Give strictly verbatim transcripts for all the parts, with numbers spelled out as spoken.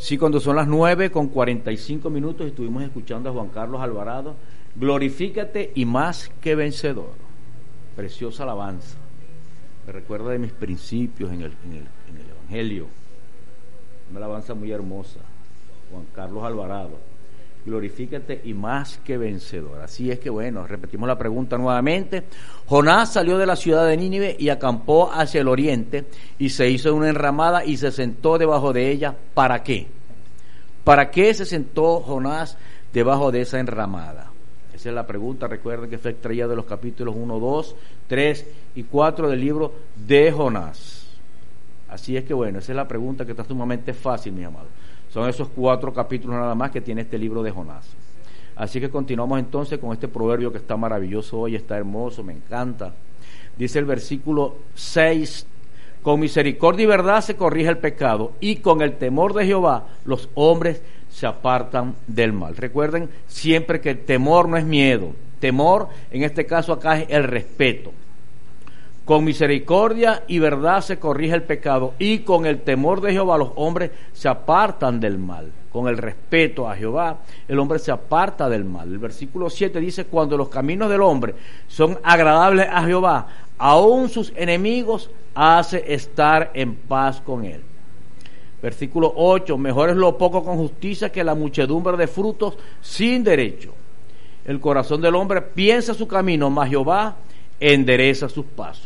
Sí, cuando son las nueve con cuarenta y cinco minutos estuvimos escuchando a Juan Carlos Alvarado, glorifícate y más que vencedor. Preciosa alabanza. Me recuerda de mis principios en el, en el, en el Evangelio. Una alabanza muy hermosa. Juan Carlos Alvarado. Glorifícate y más que vencedor. Así es que bueno, repetimos la pregunta nuevamente. Jonás salió de la ciudad de Nínive y acampó hacia el oriente y se hizo una enramada y se sentó debajo de ella. ¿Para qué? ¿Para qué se sentó Jonás debajo de esa enramada? Esa es la pregunta. Recuerden que fue extraída de los capítulos uno, dos, tres y cuatro del libro de Jonás. Así es que bueno, esa es la pregunta que está sumamente fácil, mis amados. Son esos cuatro capítulos nada más que tiene este libro de Jonás. Así que continuamos entonces con este proverbio que está maravilloso hoy, está hermoso, me encanta. Dice el versículo seis, con misericordia y verdad se corrige el pecado, y con el temor de Jehová los hombres se apartan del mal. Recuerden siempre que el temor no es miedo. Temor, en este caso acá, es el respeto. Con misericordia y verdad se corrige el pecado, y con el temor de Jehová los hombres se apartan del mal. Con el respeto a Jehová, el hombre se aparta del mal. El versículo siete dice, cuando los caminos del hombre son agradables a Jehová, aún sus enemigos hace estar en paz con él. Versículo ocho, mejor es lo poco con justicia que la muchedumbre de frutos sin derecho. El corazón del hombre piensa su camino, mas Jehová endereza sus pasos.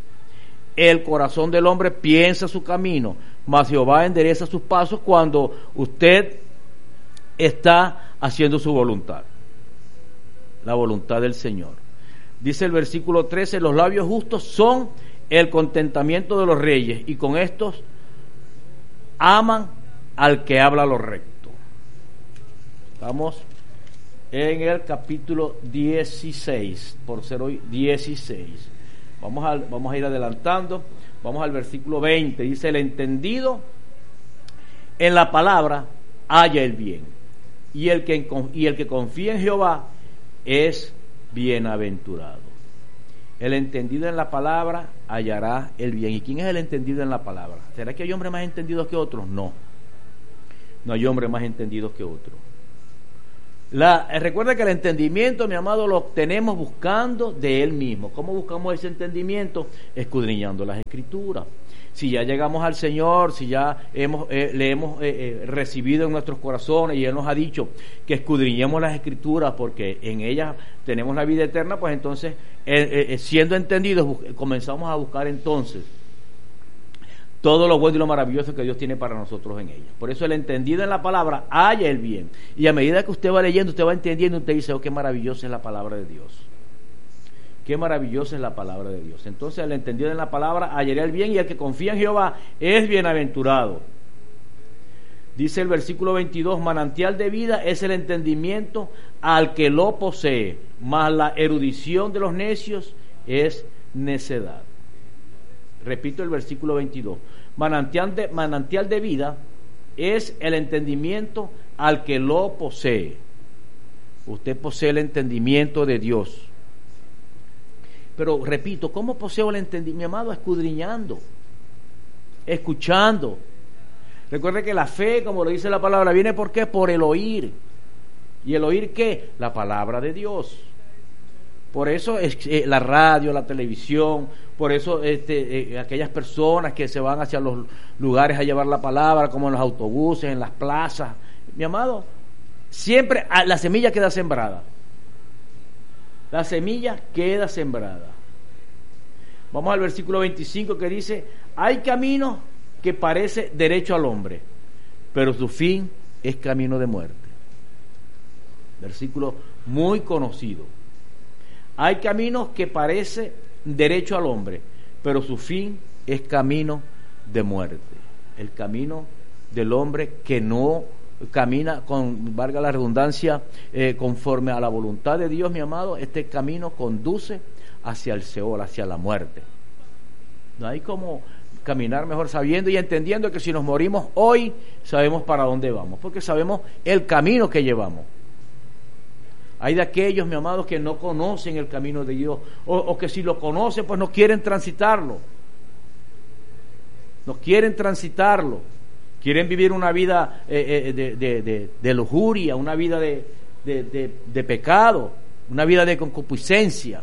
El corazón del hombre piensa su camino, mas Jehová endereza sus pasos cuando usted está haciendo su voluntad, la voluntad del Señor. Dice el versículo trece, los labios justos son el contentamiento de los reyes, y con estos aman al que habla lo recto. Estamos en el capítulo dieciséis, por ser hoy dieciséis. Vamos a, vamos a ir adelantando. Vamos al versículo veinte. Dice, el entendido en la palabra halla el bien, y el que, y el que confía en Jehová es bienaventurado. El entendido en la palabra hallará el bien. ¿Y quién es el entendido en la palabra? ¿Será que hay hombres más entendidos que otros? No. No hay hombres más entendidos que otros. La, recuerda que el entendimiento, mi amado, lo obtenemos buscando de Él mismo. ¿Cómo buscamos ese entendimiento? Escudriñando las Escrituras. Si ya llegamos al Señor, si ya hemos, eh, le hemos eh, eh, recibido en nuestros corazones y Él nos ha dicho que escudriñemos las Escrituras porque en ellas tenemos la vida eterna, pues entonces, eh, eh, siendo entendidos, comenzamos a buscar entonces todo lo bueno y lo maravilloso que Dios tiene para nosotros en ella. Por eso el entendido en la palabra halla el bien. Y a medida que usted va leyendo, usted va entendiendo, usted dice, oh, qué maravillosa es la palabra de Dios. Qué maravillosa es la palabra de Dios. Entonces el entendido en la palabra hallará el bien, y el que confía en Jehová es bienaventurado. Dice el versículo veintidós, manantial de vida es el entendimiento al que lo posee, mas la erudición de los necios es necedad. Repito el versículo veintidós. Manantial de, manantial de vida es el entendimiento al que lo posee. Usted posee el entendimiento de Dios. Pero repito, ¿cómo poseo el entendimiento, mi amado? Escudriñando, escuchando. Recuerde que la fe, como lo dice la palabra, viene ¿por qué? Por el oír. ¿Y el oír qué? La palabra de Dios. Por eso es eh, la radio, la televisión, por eso este, eh, aquellas personas que se van hacia los lugares a llevar la palabra, como en los autobuses, en las plazas. Mi amado, siempre la semilla queda sembrada. La semilla queda sembrada. Vamos al versículo veinticinco que dice, hay camino que parece derecho al hombre, pero su fin es camino de muerte. Versículo muy conocido. Hay caminos que parece derecho al hombre, pero su fin es camino de muerte. El camino del hombre que no camina, con, valga la redundancia, eh, conforme a la voluntad de Dios, mi amado, este camino conduce hacia el Seol, hacia la muerte. No hay como caminar mejor sabiendo y entendiendo que si nos morimos hoy, sabemos para dónde vamos, porque sabemos el camino que llevamos. Hay de aquellos, mi amados, que no conocen el camino de Dios, o, o que si lo conocen, pues no quieren transitarlo. No quieren transitarlo. quieren vivir una vida eh, eh, de, de, de, de lujuria, una vida de, de, de, de pecado, una vida de concupiscencia,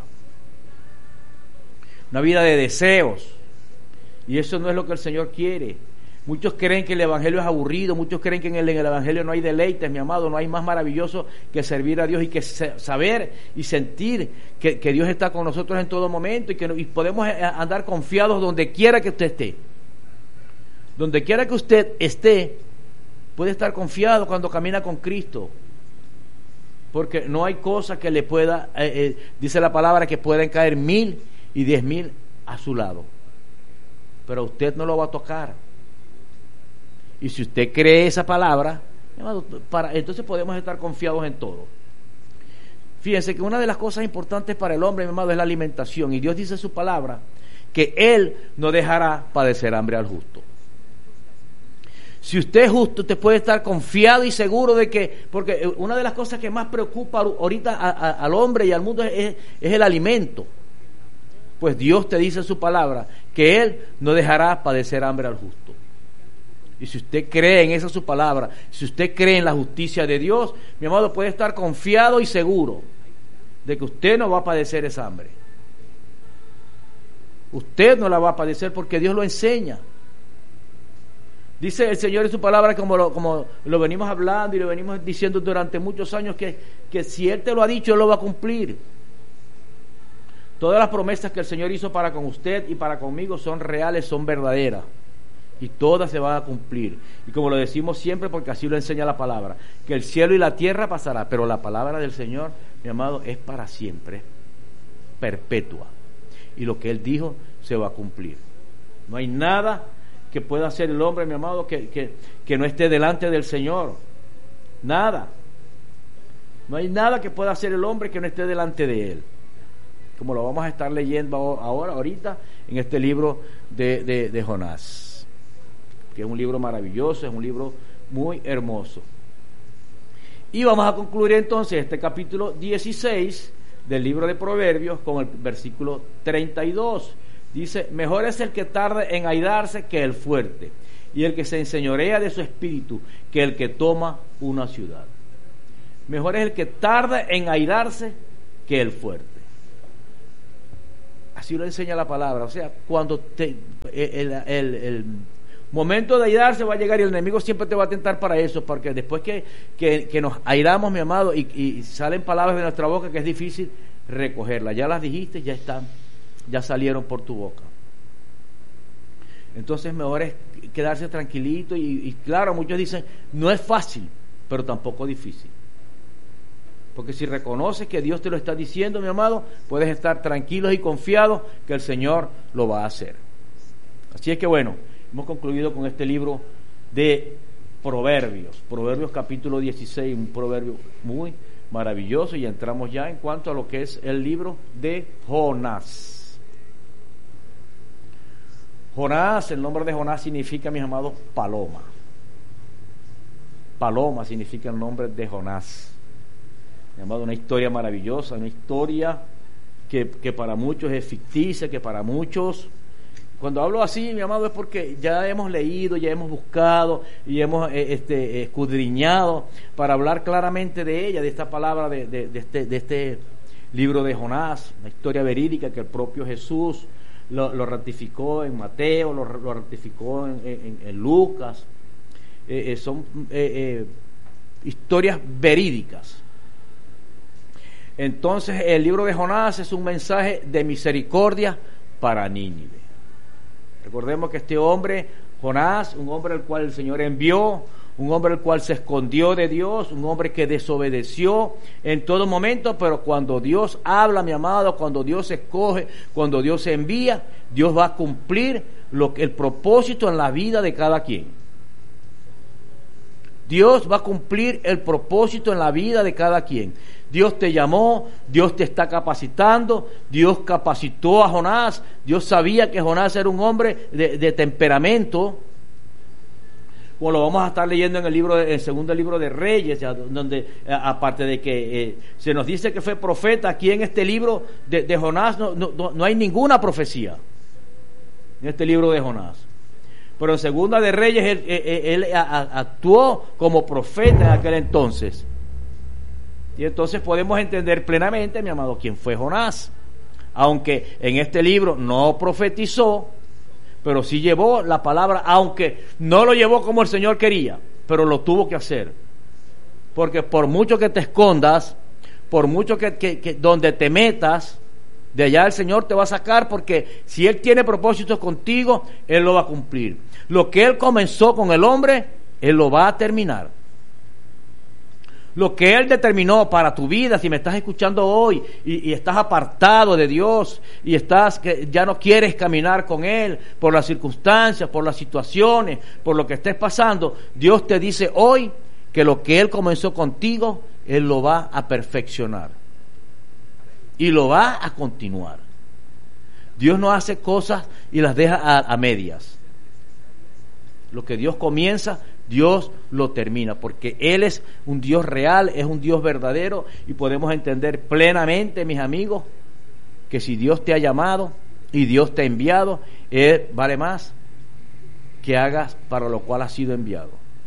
una vida de deseos, y eso no es lo que el Señor quiere. Muchos creen que el Evangelio es aburrido, muchos creen que en el, en el Evangelio no hay deleites, mi amado. No hay más maravilloso que servir a Dios y que saber y sentir que, que Dios está con nosotros en todo momento y que y podemos andar confiados donde quiera que usted esté. Donde quiera que usted esté, puede estar confiado cuando camina con Cristo, porque no hay cosa que le pueda, eh, eh, dice la palabra, que pueden caer mil y diez mil a su lado, pero usted no lo va a tocar. Y si usted cree esa palabra, para, entonces podemos estar confiados en todo. Fíjense que una de las cosas importantes para el hombre, mi amado, es la alimentación. Y Dios dice en su palabra que Él no dejará padecer hambre al justo. Si usted es justo, usted puede estar confiado y seguro de que, porque una de las cosas que más preocupa ahorita a, a, al hombre y al mundo es, es el alimento. Pues Dios te dice en su palabra que Él no dejará padecer hambre al justo. Y si usted cree en esa su palabra, si usted cree en la justicia de Dios, mi amado, puede estar confiado y seguro de que usted no va a padecer esa hambre. Usted no la va a padecer porque Dios lo enseña. Dice el Señor en su palabra, como lo, como lo venimos hablando y lo venimos diciendo durante muchos años, que, que si Él te lo ha dicho, Él lo va a cumplir. Todas las promesas que el Señor hizo para con usted y para conmigo son reales, son verdaderas. Y todas se van a cumplir. Y como lo decimos siempre, porque así lo enseña la palabra, que el cielo y la tierra pasará, pero la palabra del Señor, mi amado, es para siempre, es perpetua. Y lo que Él dijo se va a cumplir. No hay nada que pueda hacer el hombre, mi amado, que, que, que no esté delante del Señor. Nada. No hay nada que pueda hacer el hombre que no esté delante de Él. Como lo vamos a estar leyendo ahora, ahorita, en este libro de, de, de Jonás, que es un libro maravilloso, es un libro muy hermoso. Y vamos a concluir entonces este capítulo dieciséis del libro de Proverbios con el versículo treinta y dos. Dice: mejor es el que tarda en airarse que el fuerte, y el que se enseñorea de su espíritu que el que toma una ciudad. Mejor es el que tarda en airarse que el fuerte. Así lo enseña la palabra. O sea, cuando te, el, el, el momento de airarse va a llegar, y el enemigo siempre te va a tentar para eso, porque después que, que, que nos airamos, mi amado, y, y salen palabras de nuestra boca que es difícil recogerlas. Ya las dijiste, ya están, ya salieron por tu boca. Entonces mejor es quedarse tranquilito, y, y claro, muchos dicen, no es fácil, pero tampoco difícil. Porque si reconoces que Dios te lo está diciendo, mi amado, puedes estar tranquilos y confiados que el Señor lo va a hacer. Así es que bueno, hemos concluido con este libro de Proverbios, Proverbios capítulo dieciséis, un proverbio muy maravilloso, y entramos ya en cuanto a lo que es el libro de Jonás. Jonás, el nombre de Jonás significa, mis amados, paloma. Paloma significa el nombre de Jonás. Mi amado, una historia maravillosa, una historia que, que para muchos es ficticia, que para muchos... Cuando hablo así, mi amado, es porque ya hemos leído, ya hemos buscado y hemos eh, este, escudriñado para hablar claramente de ella, de esta palabra, de, de, de, este, de este libro de Jonás, una historia verídica que el propio Jesús lo, lo ratificó en Mateo, lo, lo ratificó en, en, en Lucas. Eh, eh, son eh, eh, historias verídicas. Entonces, el libro de Jonás es un mensaje de misericordia para Nínive. Recordemos que este hombre, Jonás, un hombre al cual el Señor envió, un hombre al cual se escondió de Dios, un hombre que desobedeció en todo momento, pero cuando Dios habla, mi amado, cuando Dios escoge, cuando Dios envía, Dios va a cumplir lo que, el propósito en la vida de cada quien. Dios va a cumplir el propósito en la vida de cada quien. Dios te llamó, Dios te está capacitando, Dios capacitó a Jonás, Dios sabía que Jonás era un hombre de, de temperamento, como lo vamos a estar leyendo en el libro, en el segundo libro de Reyes, donde aparte de que eh, se nos dice que fue profeta, aquí en este libro de, de Jonás no, no, no hay ninguna profecía, en este libro de Jonás. pero en Segunda de Reyes él, él, él actuó como profeta en aquel entonces. Y entonces podemos entender plenamente, mi amado, quién fue Jonás. Aunque en este libro no profetizó, pero sí llevó la palabra, aunque no lo llevó como el Señor quería, pero lo tuvo que hacer. Porque por mucho que te escondas, por mucho que, que, que donde te metas, de allá el Señor te va a sacar, porque si Él tiene propósitos contigo, Él lo va a cumplir. Lo que Él comenzó con el hombre, Él lo va a terminar. Lo que Él determinó para tu vida, si me estás escuchando hoy y, y estás apartado de Dios y estás que ya no quieres caminar con Él por las circunstancias, por las situaciones, por lo que estés pasando, Dios te dice hoy que lo que Él comenzó contigo, Él lo va a perfeccionar y lo va a continuar. Dios no hace cosas y las deja a, a medias. Lo que Dios comienza, Dios lo termina, porque Él es un Dios real, es un Dios verdadero, y podemos entender plenamente, mis amigos, que si Dios te ha llamado y Dios te ha enviado, Él vale más que hagas para lo cual has sido enviado.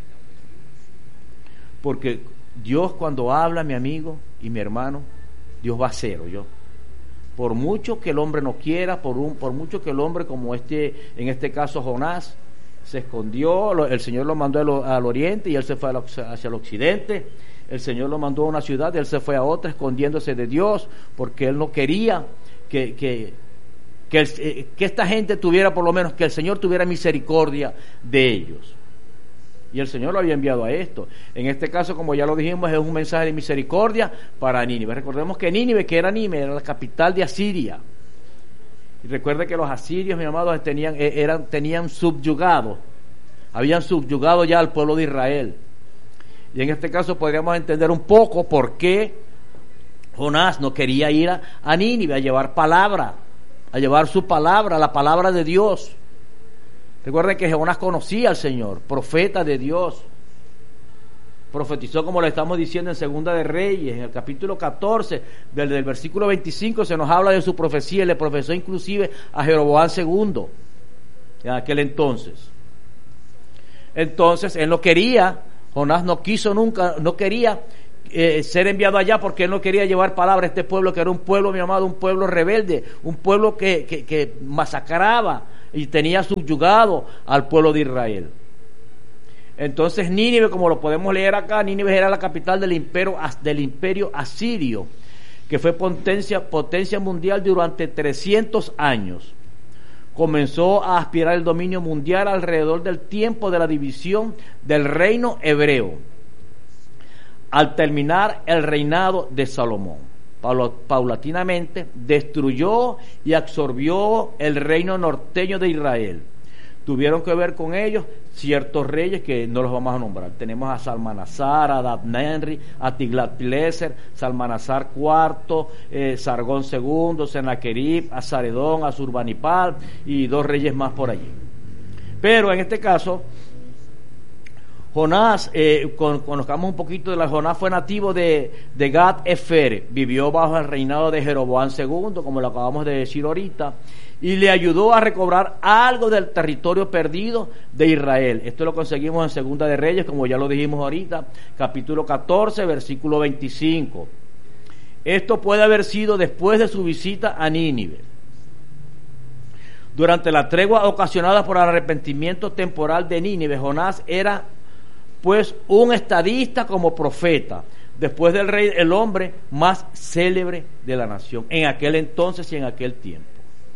Porque Dios, cuando habla, mi amigo y mi hermano, Dios va a hacer, yo. Por mucho que el hombre no quiera, por un, por mucho que el hombre, como este, en este caso Jonás, se escondió, el Señor lo mandó al, al oriente y él se fue hacia el occidente. El Señor lo mandó a una ciudad y él se fue a otra, escondiéndose de Dios, porque él no quería que, que, que, el, que esta gente tuviera, por lo menos, que el Señor tuviera misericordia de ellos. Y el Señor lo había enviado a esto. En este caso, como ya lo dijimos, es un mensaje de misericordia para Nínive. Recordemos que Nínive, que era Nínive, era la capital de Asiria. Y recuerde que los asirios, mis amados, tenían, eran, tenían subyugado, habían subyugado ya al pueblo de Israel. Y en este caso podríamos entender un poco por qué Jonás no quería ir a, a Nínive a llevar palabra, a llevar su palabra, la palabra de Dios. Recuerden que Jonás conocía al Señor, profeta de Dios. Profetizó, como le estamos diciendo en Segunda de Reyes, en el capítulo catorce, del, del versículo veinticinco, se nos habla de su profecía, y le profesó inclusive a Jeroboam segundo, en aquel entonces. Entonces, él no quería, Jonás no quiso nunca, no quería eh, ser enviado allá, porque él no quería llevar palabra a este pueblo, que era un pueblo, mi amado, un pueblo rebelde, un pueblo que, que, que masacraba y tenía subyugado al pueblo de Israel. Entonces Nínive, como lo podemos leer acá, Nínive era la capital del imperio, del imperio asirio, que fue potencia, potencia mundial durante trescientos años. Comenzó a aspirar el dominio mundial alrededor del tiempo de la división del reino hebreo, al terminar el reinado de Salomón. Paulatinamente destruyó y absorbió el reino norteño de Israel. Tuvieron que ver con ellos ciertos reyes que no los vamos a nombrar. Tenemos a Salmanasar, a Adad-Nenri, a Tiglat-Pileser, Salmanasar cuarto, eh, Sargón segundo, Sennacherib, a Saredón, a Surbanipal y dos reyes más por allí. Pero en este caso, Jonás, eh, con, conozcamos un poquito de la Jonás, fue nativo de, de Gat-Efer, vivió bajo el reinado de Jeroboam segundo, como lo acabamos de decir ahorita, y le ayudó a recobrar algo del territorio perdido de Israel. Esto lo conseguimos en Segunda de Reyes, como ya lo dijimos ahorita, capítulo catorce, versículo veinticinco. Esto puede haber sido después de su visita a Nínive. Durante la tregua ocasionada por el arrepentimiento temporal de Nínive, Jonás era pues un estadista como profeta, después del rey, el hombre más célebre de la nación, en aquel entonces y en aquel tiempo.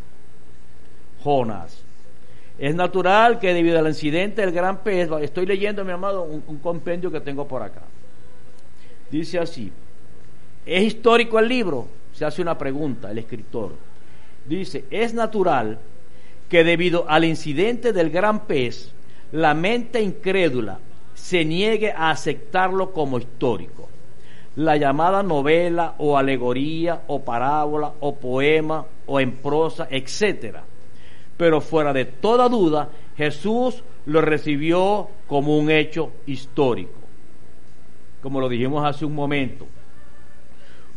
Jonás. Es natural que debido al incidente del gran pez, estoy leyendo, mi amado, un, un compendio que tengo por acá. Dice así: ¿es histórico el libro? Se hace una pregunta el escritor. Dice: es natural que debido al incidente del gran pez, la mente incrédula se niegue a aceptarlo como histórico. La llamada novela o alegoría o parábola o poema o en prosa, etcétera. Pero fuera de toda duda, Jesús lo recibió como un hecho histórico. Como lo dijimos hace un momento,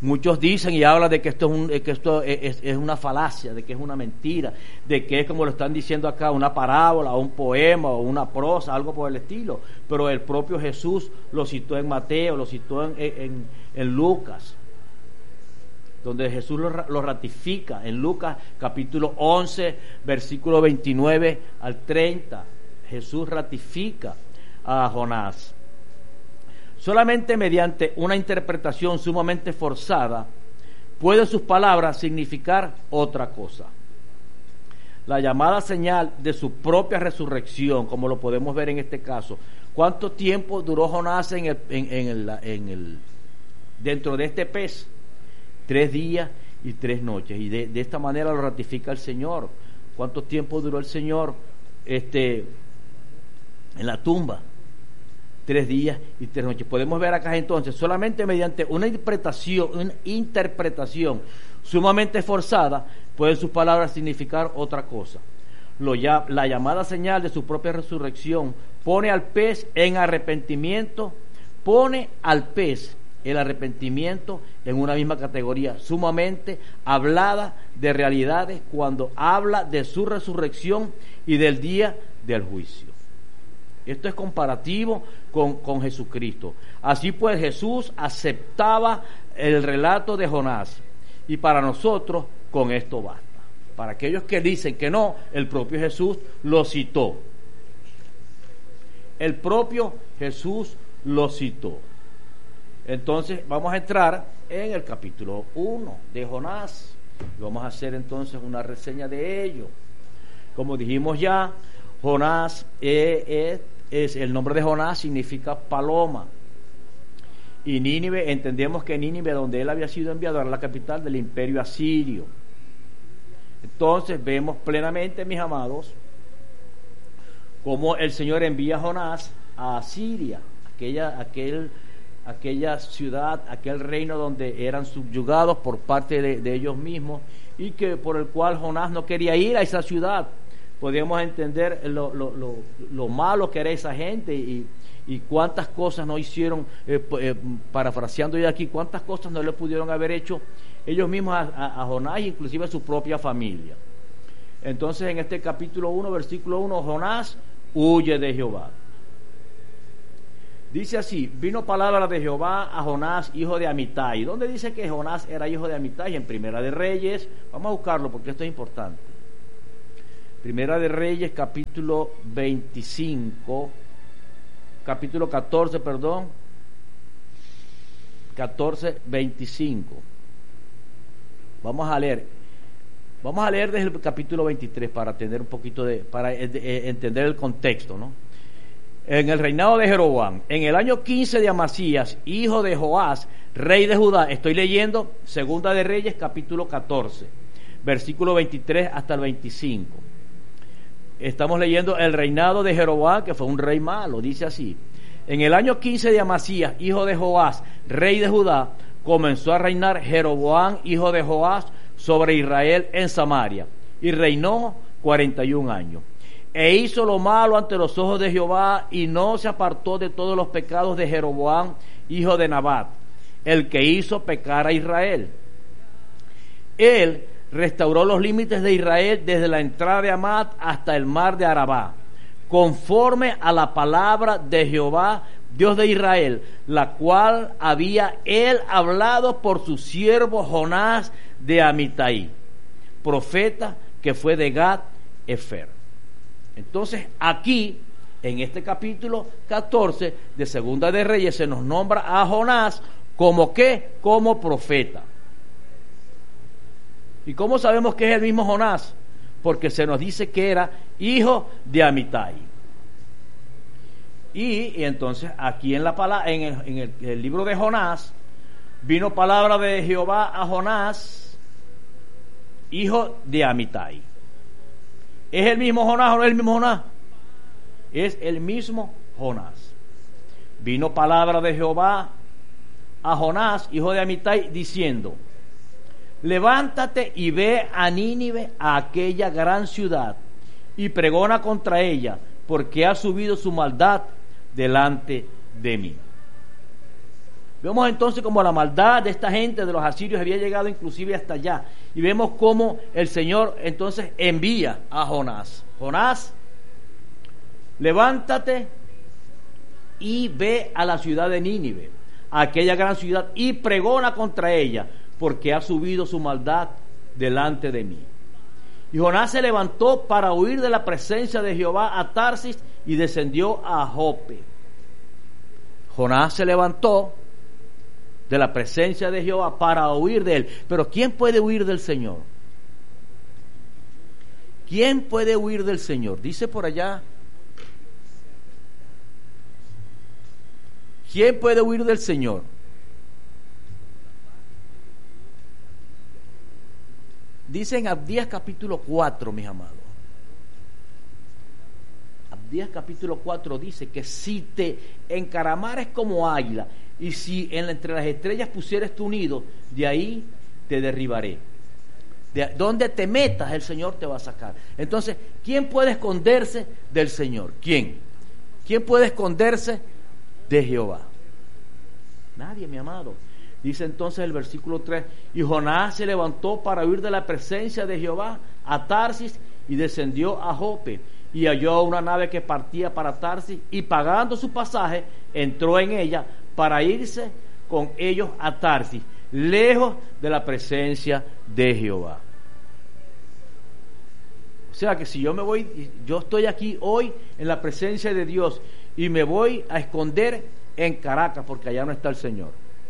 Muchos dicen y hablan de que esto, es, un, que esto es, es una falacia, de que es una mentira, de que es como lo están diciendo acá, una parábola, o un poema, o una prosa, algo por el estilo. Pero el propio Jesús lo citó en Mateo, lo citó en, en, en Lucas, donde Jesús lo, lo ratifica en Lucas capítulo once, versículo veintinueve al treinta. Jesús ratifica a Jonás. Solamente mediante una interpretación sumamente forzada pueden sus palabras significar otra cosa. La llamada señal de su propia resurrección, como lo podemos ver en este caso. ¿Cuánto tiempo duró Jonás en el, en, en el, en el, dentro de este pez? Tres días y tres noches. Y de, de esta manera lo ratifica el Señor. ¿Cuánto tiempo duró el Señor este, en la tumba? Tres días y tres noches. Podemos ver acá entonces, solamente mediante una interpretación, una interpretación sumamente forzada, pueden sus palabras significar otra cosa. Lo ya, la llamada señal de su propia resurrección pone al pez en arrepentimiento, pone al pez el arrepentimiento en una misma categoría, sumamente hablada de realidades cuando habla de su resurrección y del día del juicio. Esto es comparativo con, con Jesucristo. Así pues, Jesús aceptaba el relato de Jonás, y para nosotros con esto basta. Para aquellos que dicen que no, el propio Jesús lo citó. El propio Jesús lo citó. Entonces vamos a entrar en el capítulo uno de Jonás. Vamos a hacer entonces una reseña de ello. Como dijimos ya, Jonás es, es, es el nombre de Jonás significa paloma. Y Nínive, entendemos que Nínive, donde él había sido enviado, era la capital del imperio asirio. Entonces vemos plenamente, mis amados, cómo el Señor envía a Jonás a Asiria, aquella, aquel, aquella ciudad, aquel reino donde eran subyugados por parte de, de ellos mismos, y que por el cual Jonás no quería ir a esa ciudad. Podemos entender lo, lo, lo, lo malo que era esa gente y, y cuántas cosas no hicieron, eh, eh, parafraseando yo aquí, cuántas cosas no le pudieron haber hecho ellos mismos a, a, a Jonás, inclusive a su propia familia. Entonces en este capítulo uno, versículo uno, Jonás huye de Jehová. Dice así: vino palabra de Jehová a Jonás, hijo de Amitai. ¿Dónde dice que Jonás era hijo de Amitai? En Primera de Reyes. Vamos a buscarlo porque esto es importante. Primera de Reyes, capítulo veinticinco, capítulo catorce, perdón, catorce, veinticinco. Vamos a leer, vamos a leer desde el capítulo veintitrés para tener un poquito de, para entender el contexto, ¿no? En el reinado de Jeroboam, en el año quince de Amasías, hijo de Joás, rey de Judá. Estoy leyendo Segunda de Reyes, capítulo catorce, versículo veintitrés hasta el veinticinco. Estamos leyendo el reinado de Jeroboam, que fue un rey malo. Dice así: en el año quince de Amasías, hijo de Joás, rey de Judá, comenzó a reinar Jeroboam, hijo de Joás, sobre Israel en Samaria, y reinó cuarenta y un años. E hizo lo malo ante los ojos de Jehová, y no se apartó de todos los pecados de Jeroboam, hijo de Nabat, el que hizo pecar a Israel. Él restauró los límites de Israel desde la entrada de Amat hasta el mar de Arabá, conforme a la palabra de Jehová, Dios de Israel, la cual había él hablado por su siervo Jonás de Amitai, profeta que fue de Gad Efer. Entonces aquí, en este capítulo catorce de Segunda de Reyes, se nos nombra a Jonás como ¿qué? Como profeta. ¿Y cómo sabemos que es el mismo Jonás? Porque se nos dice que era hijo de Amitai. Y, y entonces aquí en, la pala, en, el, en el, el libro de Jonás, vino palabra de Jehová a Jonás, hijo de Amitai. ¿Es el mismo Jonás o no es el mismo Jonás? Es el mismo Jonás. Vino palabra de Jehová a Jonás, hijo de Amitai, diciendo: levántate y ve a Nínive, a aquella gran ciudad, y pregona contra ella, porque ha subido su maldad delante de mí. Vemos entonces como la maldad de esta gente, de los asirios, había llegado inclusive hasta allá. Y vemos cómo el Señor entonces envía a Jonás. Jonás, levántate y ve a la ciudad de Nínive, a aquella gran ciudad, y pregona contra ella, porque ha subido su maldad delante de mí. Y Jonás se levantó para huir de la presencia de Jehová a Tarsis y descendió a Jope. Jonás se levantó de la presencia de Jehová para huir de él. Pero ¿quién puede huir del Señor? ¿Quién puede huir del Señor? Dice por allá, ¿quién puede huir del Señor? Dice en Abdías capítulo cuatro, mis amados. Abdías capítulo cuatro dice que si te encaramares como águila y si en, entre las estrellas pusieres tu nido, de ahí te derribaré. De donde te metas, el Señor te va a sacar. Entonces, ¿quién puede esconderse del Señor? ¿Quién? ¿Quién puede esconderse de Jehová? Nadie, mi amado. Dice entonces el versículo tres, y Jonás se levantó para huir de la presencia de Jehová a Tarsis y descendió a Jope y halló una nave que partía para Tarsis y pagando su pasaje entró en ella para irse con ellos a Tarsis, lejos de la presencia de Jehová. O sea que si yo me voy, yo estoy aquí hoy en la presencia de Dios y me voy a esconder en Caracas porque allá no está el Señor.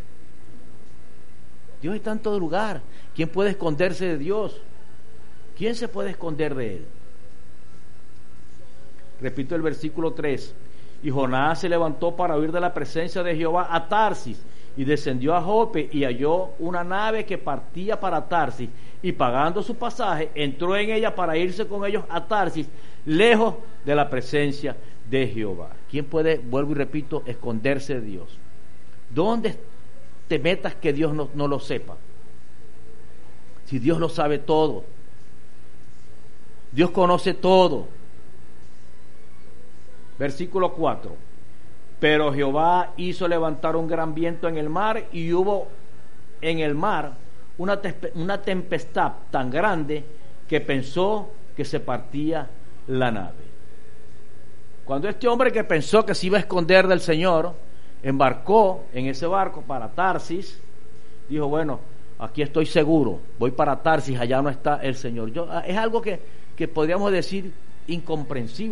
Dios está en todo lugar. ¿Quién puede esconderse de Dios? ¿Quién se puede esconder de Él? Repito el versículo tres. Y Jonás se levantó para huir de la presencia de Jehová a Tarsis y descendió a Jope y halló una nave que partía para Tarsis y pagando su pasaje entró en ella para irse con ellos a Tarsis, lejos de la presencia de Jehová. ¿Quién puede, vuelvo y repito, esconderse de Dios? ¿Dónde te metas que Dios no, no lo sepa? Si Dios lo sabe todo, Dios conoce todo. Versículo cuatro. Pero Jehová hizo levantar un gran viento en el mar y hubo en el mar una, te- una tempestad tan grande que pensó que se partía la nave. Cuando este hombre que pensó que se iba a esconder del Señor embarcó en ese barco para Tarsis, dijo, bueno, aquí estoy seguro, voy para Tarsis, allá no está el Señor. Yo, es algo que, que podríamos decir incomprensible.